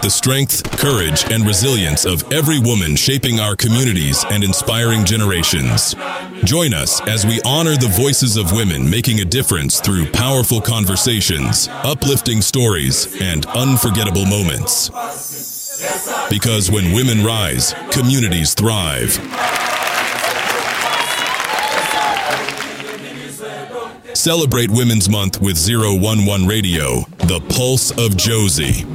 the strength, courage, and resilience of every woman shaping our communities and inspiring generations. Join us as we honor the voices of women making a difference through powerful conversations, uplifting stories, and unforgettable moments. Because when women rise, communities thrive. Celebrate Women's Month with 011 Radio, the pulse of Josie.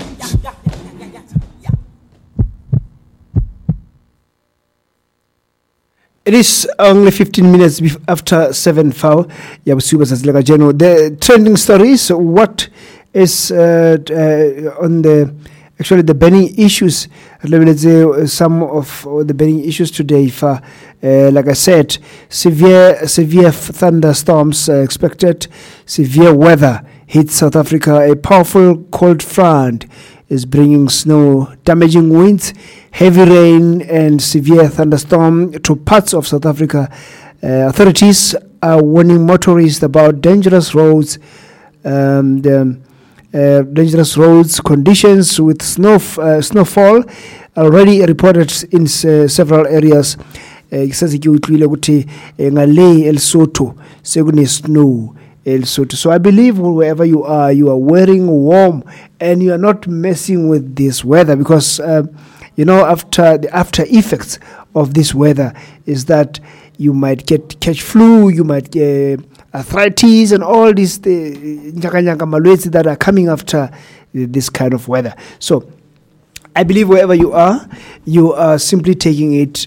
It is only 15 minutes after 7 foul. The trending stories, what is on the burning issues. Let's say some of the burning issues today. Like I said, severe thunderstorms expected. Severe weather hits South Africa. A powerful cold front is bringing snow, damaging winds, heavy rain, and severe thunderstorm to parts of South Africa. Authorities are warning motorists about dangerous roads. Dangerous roads conditions with snowfall already reported in several areas. Snow. So I believe wherever you are wearing warm and you are not messing with this weather because after the after effects of this weather is that you might catch flu, you might arthritis and all these that are coming after this kind of weather. So I believe wherever you are simply taking it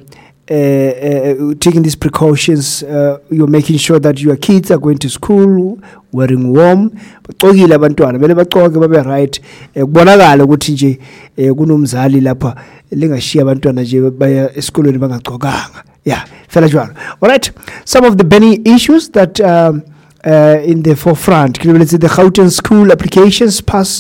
taking these precautions. You're making sure that your kids are going to school wearing warm. Bagqokile abantwana bele bagqoke babe right. Kubonakala ukuthi nje kunomzali lapha lingashiya abantwana nje baya esikolweni bangagqokanga. Yeah, fela jwalo. All right, some of the burning issues that in the forefront. Let's say the Gauteng school applications pass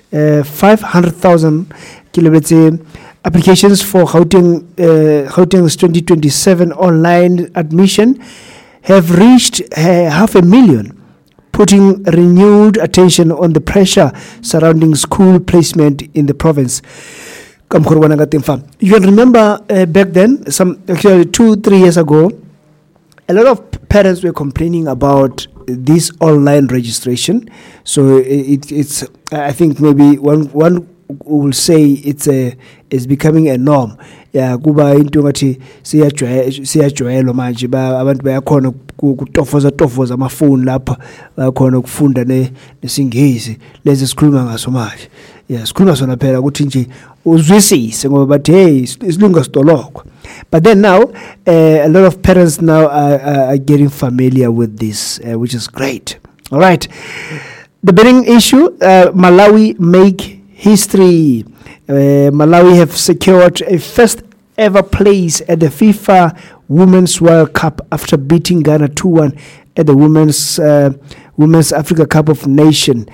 500,000 applications for Gauteng's 2027 online admission have reached 500,000, putting renewed attention on the pressure surrounding school placement in the province. You can remember back then, actually 2-3 years ago, a lot of parents were complaining about this online registration. So it's I think maybe one will say it's becoming a norm. Yeah, kuba into ngathi siyajwayelo manje abantu bayakhona ukutofoza amafoni lapha bayakhona ukufunda nesingisi lezi sikhuluma ngaso manje. Yeah, sikhuluma sona phela ukuthi nje uzwisise ngoba bathi hey isilunga sidolokwa. But then now a lot of parents now are getting familiar with this, which is great. All right, the burning issue, Malawi make history. Malawi have secured a first ever place at the FIFA Women's World Cup after beating Ghana 2-1 at the Women's Africa Cup of Nations.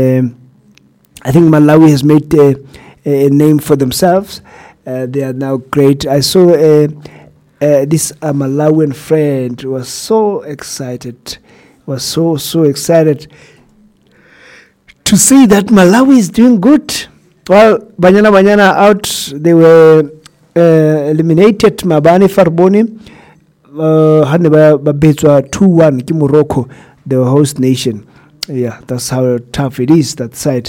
I think Malawi has made a name for themselves. They are now great. I saw this Malawian friend was so excited, so excited to see that Malawi is doing good. Well, Banyana out, they were eliminated. Mabani Farboni, Haneba 2-1, Morocco, the host nation. Yeah, that's how tough it is, that side.